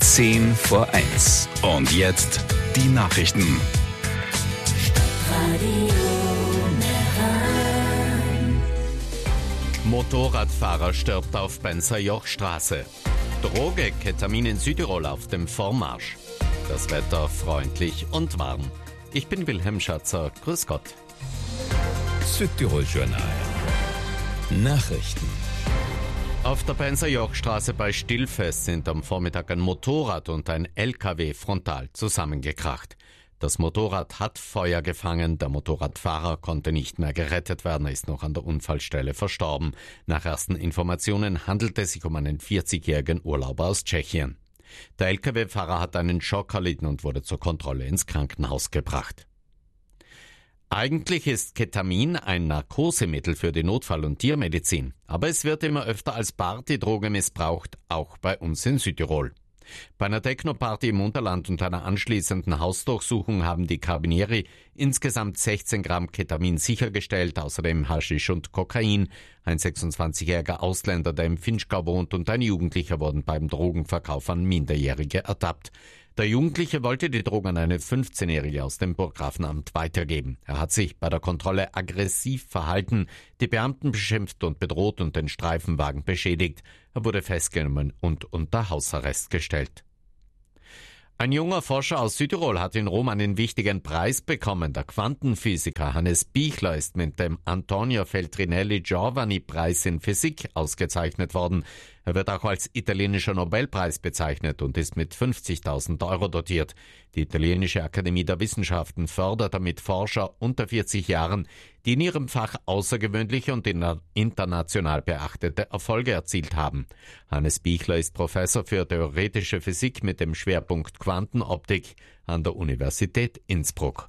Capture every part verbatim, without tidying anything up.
Zehn vor eins. Und jetzt die Nachrichten. Motorradfahrer stirbt auf Benser-Joch-Straße. Droge Ketamin in Südtirol auf dem Vormarsch. Das Wetter freundlich und warm. Ich bin Wilhelm Schatzer. Grüß Gott. Südtirol-Journal. Nachrichten. Auf der Benser-Joch-Straße bei Stillfest sind am Vormittag ein Motorrad und ein L K W frontal zusammengekracht. Das Motorrad hat Feuer gefangen, der Motorradfahrer konnte nicht mehr gerettet werden, er ist noch an der Unfallstelle verstorben. Nach ersten Informationen handelt es sich um einen vierzigjährigen Urlauber aus Tschechien. Der L K W-Fahrer hat einen Schock erlitten und wurde zur Kontrolle ins Krankenhaus gebracht. Eigentlich ist Ketamin ein Narkosemittel für die Notfall- und Tiermedizin, aber es wird immer öfter als Partydroge missbraucht, auch bei uns in Südtirol. Bei einer Techno-Party im Unterland und einer anschließenden Hausdurchsuchung haben die Carabinieri insgesamt sechzehn Gramm Ketamin sichergestellt, außerdem Haschisch und Kokain. Ein sechsundzwanzigjähriger Ausländer, der im Finchgau wohnt, und ein Jugendlicher wurden beim Drogenverkauf an Minderjährige ertappt. Der Jugendliche wollte die Drogen an eine fünfzehnjährige aus dem Burggrafenamt weitergeben. Er hat sich bei der Kontrolle aggressiv verhalten, die Beamten beschimpft und bedroht und den Streifenwagen beschädigt. Er wurde festgenommen und unter Hausarrest gestellt. Ein junger Forscher aus Südtirol hat in Rom einen wichtigen Preis bekommen. Der Quantenphysiker Hannes Bichler ist mit dem Antonio Feltrinelli-Giovanni-Preis in Physik ausgezeichnet worden. Er wird auch als italienischer Nobelpreis bezeichnet und ist mit fünfzigtausend Euro dotiert. Die italienische Akademie der Wissenschaften fördert damit Forscher unter vierzig Jahren, die in ihrem Fach außergewöhnliche und international beachtete Erfolge erzielt haben. Hannes Bichler ist Professor für theoretische Physik mit dem Schwerpunkt Quantenoptik an der Universität Innsbruck.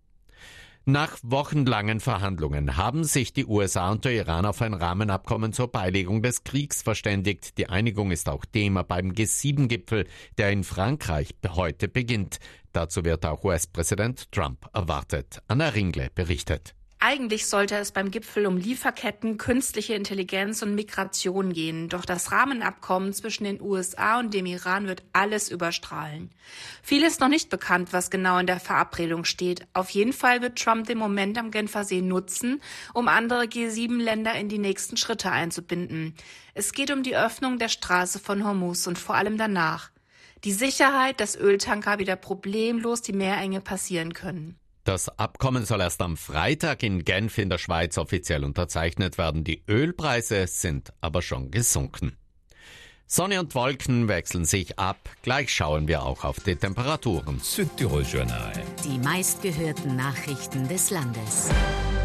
Nach wochenlangen Verhandlungen haben sich die U S A und der Iran auf ein Rahmenabkommen zur Beilegung des Kriegs verständigt. Die Einigung ist auch Thema beim G sieben Gipfel, der in Frankreich heute beginnt. Dazu wird auch U S-Präsident Trump erwartet. Anna Ringle berichtet. Eigentlich sollte es beim Gipfel um Lieferketten, künstliche Intelligenz und Migration gehen. Doch das Rahmenabkommen zwischen den U S A und dem Iran wird alles überstrahlen. Viel ist noch nicht bekannt, was genau in der Verabredung steht. Auf jeden Fall wird Trump den Moment am Genfersee nutzen, um andere G sieben Länder in die nächsten Schritte einzubinden. Es geht um die Öffnung der Straße von Hormuz und vor allem danach. Die Sicherheit, dass Öltanker wieder problemlos die Meerenge passieren können. Das Abkommen soll erst am Freitag in Genf in der Schweiz offiziell unterzeichnet werden. Die Ölpreise sind aber schon gesunken. Sonne und Wolken wechseln sich ab. Gleich schauen wir auch auf die Temperaturen. Südtirol-Journal. Die meistgehörten Nachrichten des Landes.